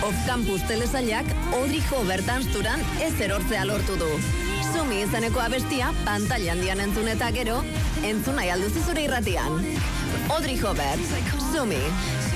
Off-campus telesailak Audrey Hobart dansturan ez erortzea lortu du. Sumi izeneko abestia pantaila handian entzun eta gero, entzun nahi alduzu zure irratian. Audrey Hobart, Sumi.